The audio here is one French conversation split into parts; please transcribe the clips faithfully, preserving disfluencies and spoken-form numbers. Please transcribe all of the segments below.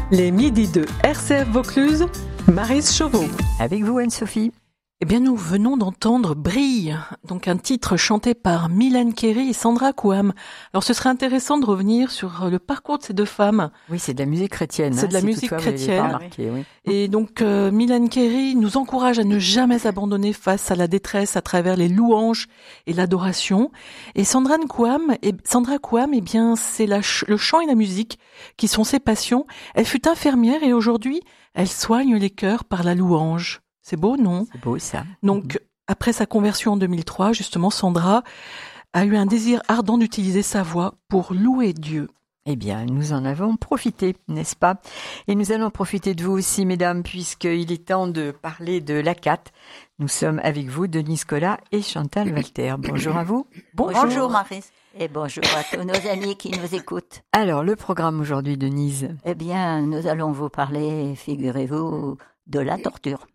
Les midis de R C F Vaucluse, Maryse Chauveau. Avec vous, Anne-Sophie. Eh bien, nous venons d'entendre Brille, donc un titre chanté par Mylène Kerry et Sandra Kouam. Alors, ce serait intéressant de revenir sur le parcours de ces deux femmes. Oui, c'est de la musique chrétienne. C'est hein, de la si musique toutefois, chrétienne. Vous l'avez pas remarqué, oui. Et donc, euh, Mylène Kerry nous encourage à ne jamais abandonner face à la détresse à travers les louanges et l'adoration. Et Sandra Kouam, et Sandra Kouam, eh bien, c'est la ch- le chant et la musique qui sont ses passions. Elle fut infirmière et aujourd'hui, elle soigne les cœurs par la louange. C'est beau, non? C'est beau, ça. Donc, après sa conversion en deux mille trois, justement, Sandra a eu un désir ardent d'utiliser sa voix pour louer Dieu. Eh bien, nous en avons profité, n'est-ce pas? Et nous allons profiter de vous aussi, mesdames, puisqu'il est temps de parler de l'A C A T. Nous sommes avec vous, Denise Collat et Chantal Walter. Bonjour à vous. Bonjour, bonjour Maryse. Et bonjour à tous nos amis qui nous écoutent. Alors, le programme aujourd'hui, Denise? Eh bien, nous allons vous parler, figurez-vous, de la torture.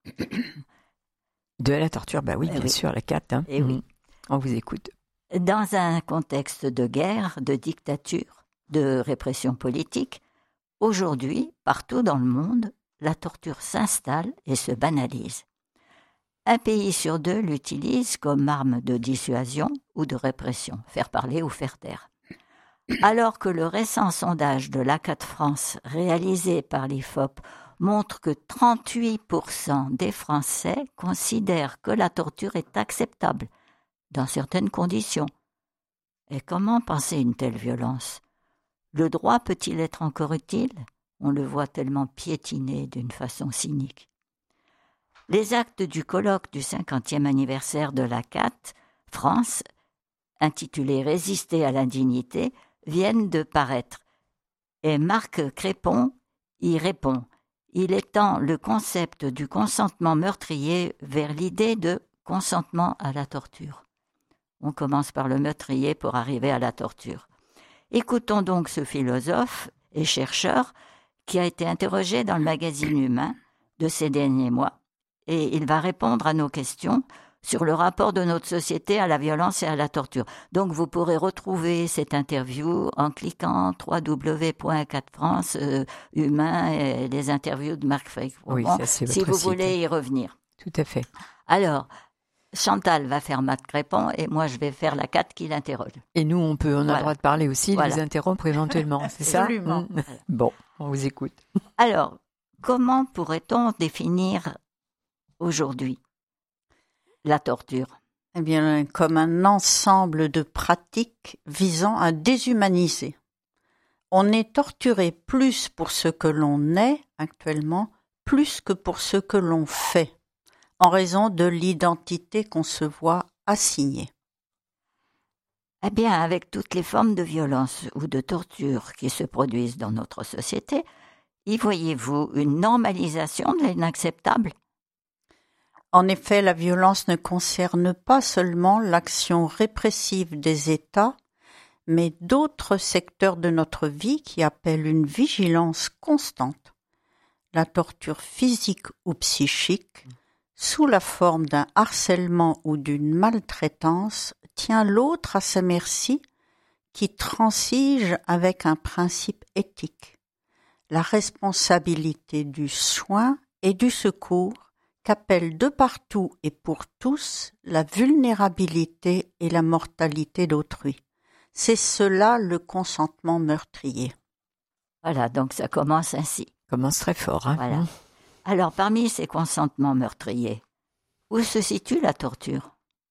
De la torture, bah oui, eh bien oui. sûr, la C A T. Hein. Eh oui. On vous écoute. Dans un contexte de guerre, de dictature, de répression politique, aujourd'hui, partout dans le monde, la torture s'installe et se banalise. Un pays sur deux l'utilise comme arme de dissuasion ou de répression, faire parler ou faire taire. Alors que le récent sondage de l'A C A T France, réalisé par l'I F O P, montre que trente-huit pour cent des Français considèrent que la torture est acceptable, dans certaines conditions. Et comment penser une telle violence? Le droit peut-il être encore utile? On le voit tellement piétiné d'une façon cynique. Les actes du colloque du cinquantième anniversaire de l'A C A T France, intitulé « Résister à l'indignité », viennent de paraître. Et Marc Crépon y répond. Il étend le concept du consentement meurtrier vers l'idée de consentement à la torture. On commence par le meurtrier pour arriver à la torture. Écoutons donc ce philosophe et chercheur qui a été interrogé dans le magazine Humain de ces derniers mois et il va répondre à nos questions sur le rapport de notre société à la violence et à la torture. Donc vous pourrez retrouver cette interview en cliquant w w w point a c a t France, euh, Humain et les interviews de Marc Frey. Oui, ça, c'est si votre vous site. voulez y revenir. Tout à fait. Alors, Chantal va faire Marc Crépon et moi je vais faire la C A T qui l'interroge. Et nous, on peut, on a Voilà. le droit de parler aussi, Voilà. de vous interrompre éventuellement, c'est ça? Absolument. Mmh. Bon, on vous écoute. Alors, comment pourrait-on définir aujourd'hui la torture? Eh bien, comme un ensemble de pratiques visant à déshumaniser. On est torturé plus pour ce que l'on est actuellement, plus que pour ce que l'on fait, en raison de l'identité qu'on se voit assignée. Eh bien, avec toutes les formes de violence ou de torture qui se produisent dans notre société, y voyez-vous une normalisation de l'inacceptable? En effet, la violence ne concerne pas seulement l'action répressive des États, mais d'autres secteurs de notre vie qui appellent une vigilance constante. La torture physique ou psychique, sous la forme d'un harcèlement ou d'une maltraitance, tient l'autre à sa merci, qui transige avec un principe éthique, la responsabilité du soin et du secours, qu'appelle de partout et pour tous la vulnérabilité et la mortalité d'autrui. C'est cela le consentement meurtrier. Voilà, donc ça commence ainsi. Commence très fort. Hein. Voilà. Alors, parmi ces consentements meurtriers, où se situe la torture?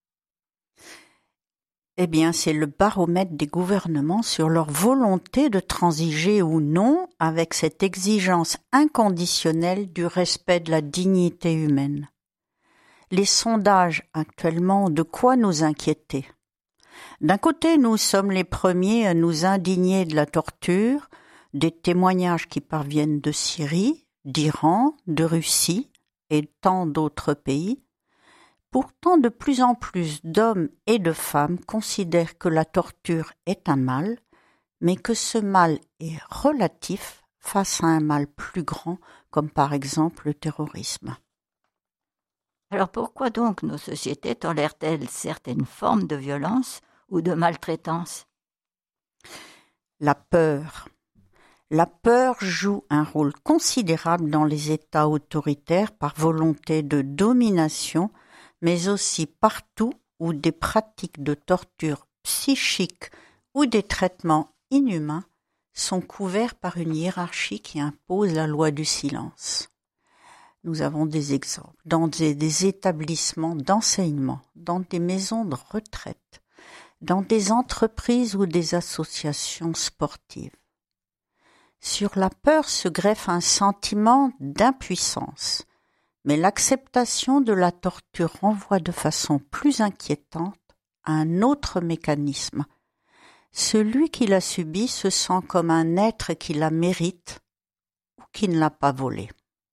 Eh bien, c'est le baromètre des gouvernements sur leur volonté de transiger ou non avec cette exigence inconditionnelle du respect de la dignité humaine. Les sondages actuellement ont de quoi nous inquiéter. D'un côté, nous sommes les premiers à nous indigner de la torture, des témoignages qui parviennent de Syrie, d'Iran, de Russie et tant d'autres pays. Pourtant, de plus en plus d'hommes et de femmes considèrent que la torture est un mal, mais que ce mal est relatif face à un mal plus grand, comme par exemple le terrorisme. Alors pourquoi donc nos sociétés tolèrent-elles certaines formes de violence ou de maltraitance? La peur. La peur joue un rôle considérable dans les États autoritaires par volonté de domination, mais aussi partout où des pratiques de torture psychique ou des traitements inhumains sont couverts par une hiérarchie qui impose la loi du silence. Nous avons des exemples dans des, des établissements d'enseignement, dans des maisons de retraite, dans des entreprises ou des associations sportives. Sur la peur se greffe un sentiment d'impuissance, mais l'acceptation de la torture renvoie de façon plus inquiétante à un autre mécanisme. Celui qui l'a subi se sent comme un être qui la mérite ou qui ne l'a pas volée.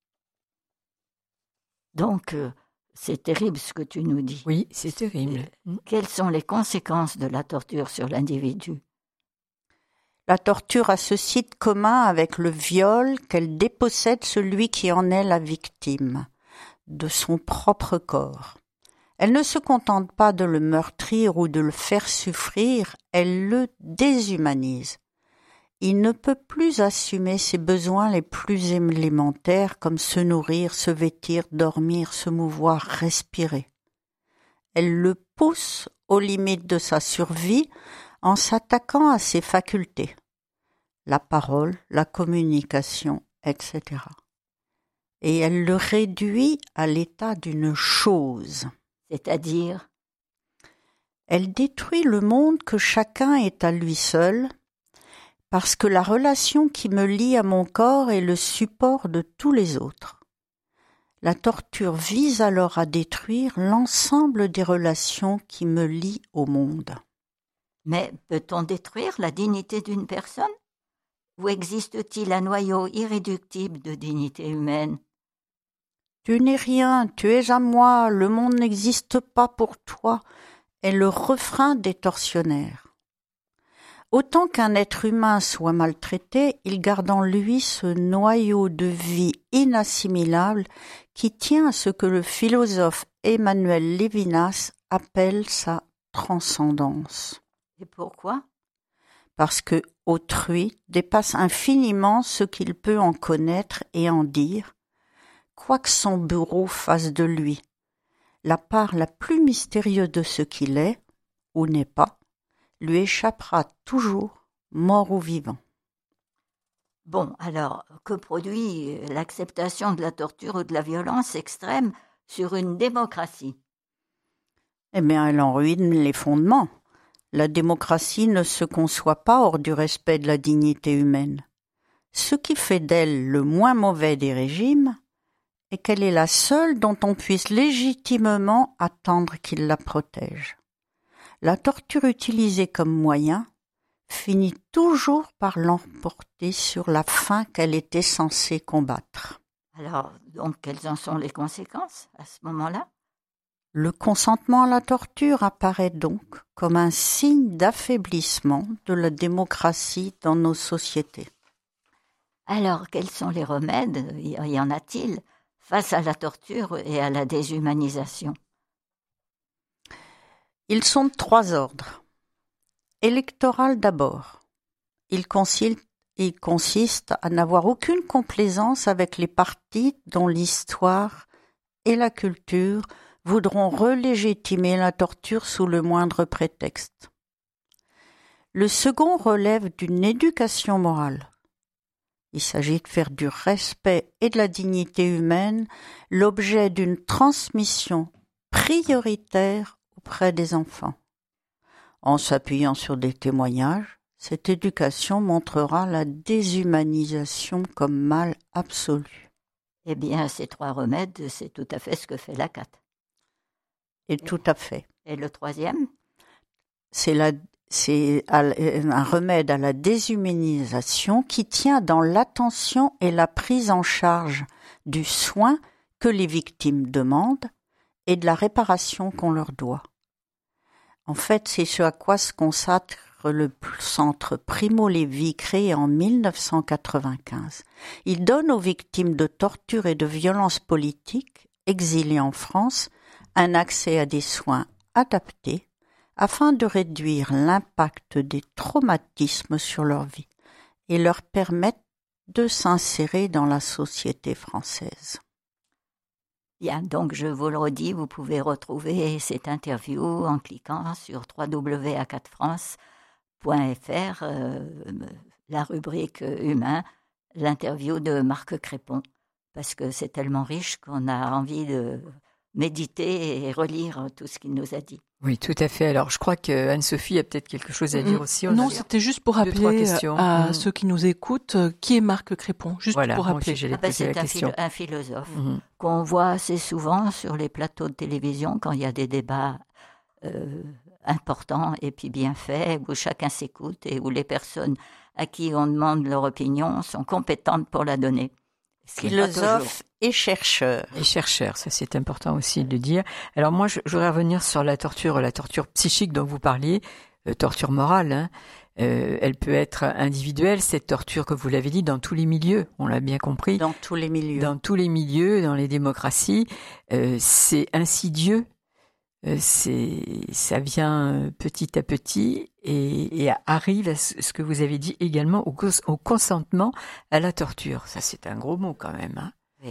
Donc, euh, c'est terrible ce que tu nous dis. Oui, c'est terrible. Euh, quelles sont les conséquences de la torture sur l'individu ? La torture a ce site commun avec le viol qu'elle dépossède celui qui en est la victime, de son propre corps. Elle ne se contente pas de le meurtrir ou de le faire souffrir, elle le déshumanise. Il ne peut plus assumer ses besoins les plus élémentaires comme se nourrir, se vêtir, dormir, se mouvoir, respirer. Elle le pousse aux limites de sa survie en s'attaquant à ses facultés, la parole, la communication, et cetera. Et elle le réduit à l'état d'une chose. C'est-à-dire ? Elle détruit le monde que chacun est à lui seul, parce que la relation qui me lie à mon corps est le support de tous les autres. La torture vise alors à détruire l'ensemble des relations qui me lient au monde. Mais peut-on détruire la dignité d'une personne ? Ou existe-t-il un noyau irréductible de dignité humaine ? Tu n'es rien, tu es à moi, le monde n'existe pas pour toi, est le refrain des tortionnaires. Autant qu'un être humain soit maltraité, il garde en lui ce noyau de vie inassimilable qui tient à ce que le philosophe Emmanuel Lévinas appelle sa transcendance. Et pourquoi ? Parce que autrui dépasse infiniment ce qu'il peut en connaître et en dire, quoi que son bourreau fasse de lui. La part la plus mystérieuse de ce qu'il est, ou n'est pas, lui échappera toujours, mort ou vivant. Bon, alors, que produit l'acceptation de la torture ou de la violence extrême sur une démocratie ? Eh bien, elle en ruine les fondements. La démocratie ne se conçoit pas hors du respect de la dignité humaine. Ce qui fait d'elle le moins mauvais des régimes est qu'elle est la seule dont on puisse légitimement attendre qu'il la protège. La torture utilisée comme moyen finit toujours par l'emporter sur la fin qu'elle était censée combattre. Alors, donc, quelles en sont les conséquences à ce moment-là ? Le consentement à la torture apparaît donc comme un signe d'affaiblissement de la démocratie dans nos sociétés. Alors, quels sont les remèdes, y en a-t-il, face à la torture et à la déshumanisation ? Ils sont de trois ordres. Électoral d'abord. Il consiste, il consiste à n'avoir aucune complaisance avec les partis dont l'histoire et la culture voudront relégitimer la torture sous le moindre prétexte. Le second relève d'une éducation morale. Il s'agit de faire du respect et de la dignité humaine l'objet d'une transmission prioritaire auprès des enfants. En s'appuyant sur des témoignages, cette éducation montrera la déshumanisation comme mal absolu. Eh bien, ces trois remèdes, c'est tout à fait ce que fait l'A C A T. Et tout à fait. Et le troisième ? C'est, la, c'est un remède à la déshumanisation qui tient dans l'attention et la prise en charge du soin que les victimes demandent et de la réparation qu'on leur doit. En fait, c'est ce à quoi se consacre le centre Primo Levi créé en mille neuf cent quatre-vingt-quinze. Il donne aux victimes de torture et de violences politiques exilées en France un accès à des soins adaptés afin de réduire l'impact des traumatismes sur leur vie et leur permettre de s'insérer dans la société française. Bien, donc je vous le redis, vous pouvez retrouver cette interview en cliquant sur w w w point a quatre france point f r, euh, la rubrique humain, l'interview de Marc Crépon, parce que c'est tellement riche qu'on a envie de méditer et relire tout ce qu'il nous a dit. Oui, tout à fait. Alors, je crois que Anne-Sophie a peut-être quelque chose à dire aussi. On non, a... c'était juste pour deux, rappeler à mmh. ceux qui nous écoutent qui est Marc Crépon, juste voilà, pour rappeler. Aussi, ah ben, c'est la un, question. philo- un philosophe mmh. qu'on voit assez souvent sur les plateaux de télévision quand il y a des débats euh, importants et puis bien faits, où chacun s'écoute et où les personnes à qui on demande leur opinion sont compétentes pour la donner. Philosophe et chercheur. Et chercheur, ça c'est important aussi de le dire. Alors moi, je, je voudrais revenir sur la torture, la torture psychique dont vous parliez, euh, torture morale. Hein. Euh, elle peut être individuelle, cette torture, que vous l'avez dit, dans tous les milieux, on l'a bien compris. Dans tous les milieux. Dans tous les milieux, dans les démocraties. Euh, c'est insidieux. Euh, c'est, ça vient petit à petit et, et arrive à ce que vous avez dit également au, au consentement à la torture. Ça, c'est un gros mot quand même. Hein. Oui.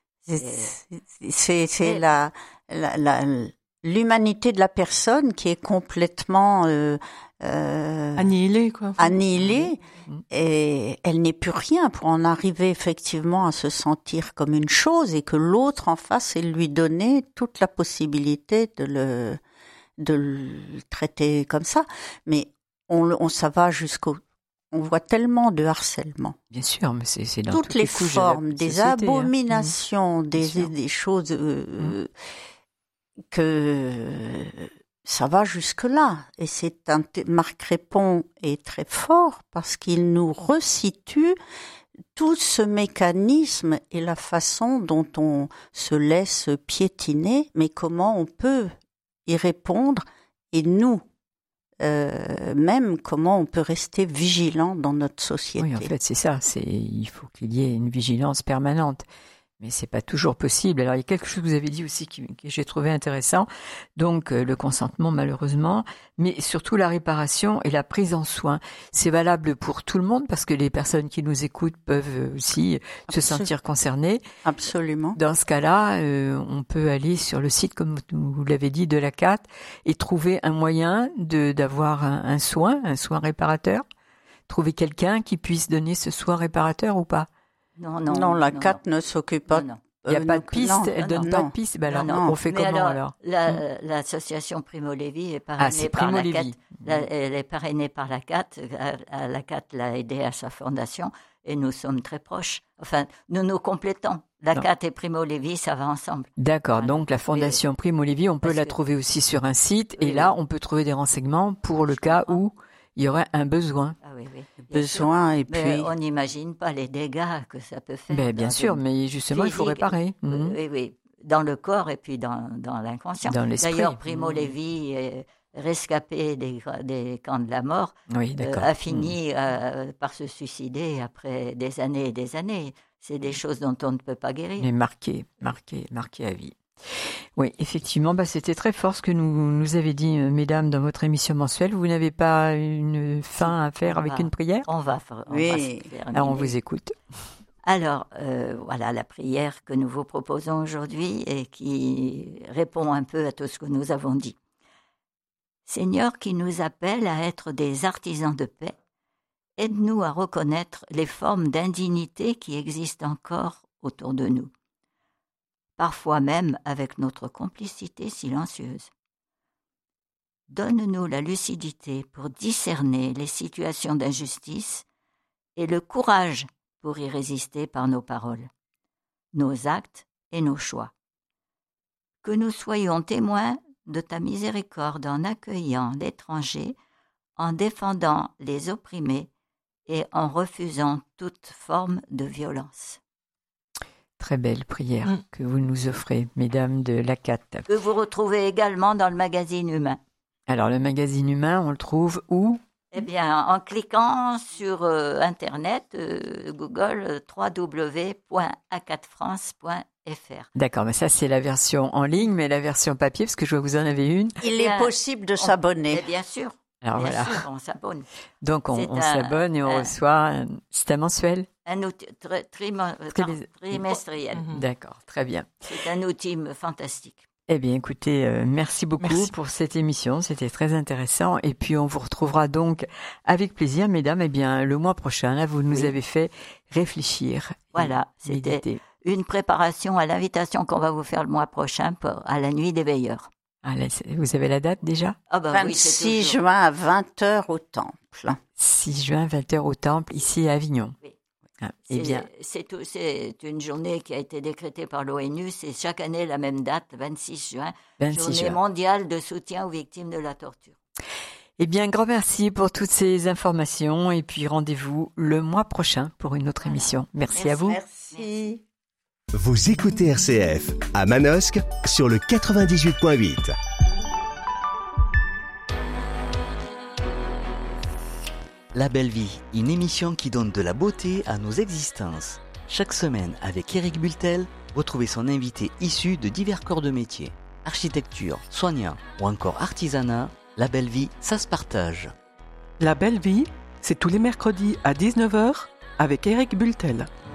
C'est, c'est, c'est la, la, la, l'humanité de la personne qui est complètement euh, euh, annihilée, quoi. Annihilée, et elle n'est plus rien pour en arriver effectivement à se sentir comme une chose et que l'autre en face et lui donner toute la possibilité de le de le traiter comme ça. Mais on, on ça va jusqu'au on voit tellement de harcèlement. Bien sûr, mais c'est, c'est dans toutes, toutes les, les formes, de des société, abominations, hein. des, des choses euh, mmh. que ça va jusque-là. Et c'est un Marc Crépon est très fort parce qu'il nous resitue tout ce mécanisme et la façon dont on se laisse piétiner, mais comment on peut y répondre et nous, euh, même comment on peut rester vigilant dans notre société. Oui, en fait, c'est ça. C'est, il faut qu'il y ait une vigilance permanente. Mais c'est pas toujours possible. Alors, il y a quelque chose que vous avez dit aussi qui, que j'ai trouvé intéressant. Donc, euh, le consentement, malheureusement, mais surtout la réparation et la prise en soin. C'est valable pour tout le monde parce que les personnes qui nous écoutent peuvent aussi Absolument. se sentir concernées. Absolument. Dans ce cas-là, euh, on peut aller sur le site, comme vous l'avez dit, de l'A C A T et trouver un moyen de, d'avoir un, un soin, un soin réparateur. Trouver quelqu'un qui puisse donner ce soin réparateur ou pas. Non, non, non, la non, C A T non. ne s'occupe pas. Non, non. Il n'y a euh, pas non, de piste, non, elle non, donne non, pas non. de piste. Ben alors, non, non. on fait Mais comment alors, alors la, hum. L'association Primo Levi est parrainée ah, c'est par Primo la Levi. C A T. La, elle est parrainée par la C A T. La, la C A T l'a aidée à sa fondation et nous sommes très proches. Enfin, nous nous complétons. La non. C A T et Primo Levi, ça va ensemble. D'accord. Voilà. Donc la fondation et, Primo Levi, on peut la que, trouver aussi sur un site oui, et là, oui. on peut trouver des renseignements pour le cas où il y aurait un besoin. Ah oui, oui. Besoin sûr. et puis. Mais on n'imagine pas les dégâts que ça peut faire. Ben, bien sûr, mais justement, physique, il faut réparer. Mmh. Oui, oui, dans le corps et puis dans, dans l'inconscient. Dans l'esprit. D'ailleurs, Primo mmh. Levi, euh, rescapé des, des camps de la mort, oui, euh, a fini mmh. euh, par se suicider après des années et des années. C'est des choses dont on ne peut pas guérir. Mais marqué, marqué, marqué à vie. Oui, effectivement, bah, c'était très fort ce que nous, nous avez dit, euh, mesdames, dans votre émission mensuelle. Vous n'avez pas une fin à faire on avec va, une prière ? On va, on oui. va Alors, on vous écoute. Alors, euh, voilà la prière que nous vous proposons aujourd'hui et qui répond un peu à tout ce que nous avons dit. Seigneur qui nous appelle à être des artisans de paix, aide-nous à reconnaître les formes d'indignité qui existent encore autour de nous, parfois même avec notre complicité silencieuse. Donne-nous la lucidité pour discerner les situations d'injustice et le courage pour y résister par nos paroles, nos actes et nos choix. Que nous soyons témoins de ta miséricorde en accueillant l'étranger, en défendant les opprimés et en refusant toute forme de violence. Très belle prière mmh. que vous nous offrez, mesdames de l'A C A T. Que vous retrouvez également dans le magazine Humain. Alors, le magazine Humain, on le trouve où ? Eh bien, en cliquant sur euh, Internet, euh, Google, w w w point a quatre france point f r. D'accord, mais ça, c'est la version en ligne, mais la version papier, parce que je vois que vous en avez une. Il bien, est possible de on, s'abonner. Bien sûr. Alors bien voilà. sûr, on s'abonne. Donc, on, on s'abonne et on un, reçoit... Un, c'est un mensuel ? Un outil tri- trima- Trimé- trimestriel. Mhm. D'accord, très bien. C'est un outil fantastique. Eh bien, écoutez, euh, merci beaucoup Merci. pour cette émission. C'était très intéressant. Et puis, on vous retrouvera donc avec plaisir, mesdames. Eh bien, le mois prochain, là, vous nous Oui. avez fait réfléchir. et Voilà, c'était méditer. une préparation à l'invitation qu'on va vous faire le mois prochain pour, à la nuit des veilleurs. Ah, là, c'est- vous avez la date déjà? Ah bah oui, c'est vingt-six toujours- juin à vingt heures au Temple. six juin, vingt heures au Temple, ici à Avignon. Oui. Ah, eh C'est- bien, C'est, tout- c'est une journée qui a été décrétée par l'ONU. C'est chaque année la même date, vingt-six juin, vingt-six journée juin. mondiale de soutien aux victimes de la torture. Eh bien, grand merci pour toutes ces informations. Et puis, rendez-vous le mois prochain pour une autre Voilà. émission. Merci, à Merci. vous. Merci. Vous écoutez R C F à Manosque sur le quatre-vingt-dix-huit point huit. La Belle Vie, une émission qui donne de la beauté à nos existences. Chaque semaine, avec Éric Bultel, retrouvez son invité issu de divers corps de métier. Architecture, soignant ou encore artisanat, La Belle Vie, ça se partage. La belle vie, c'est tous les mercredis à dix-neuf heures avec Éric Bultel.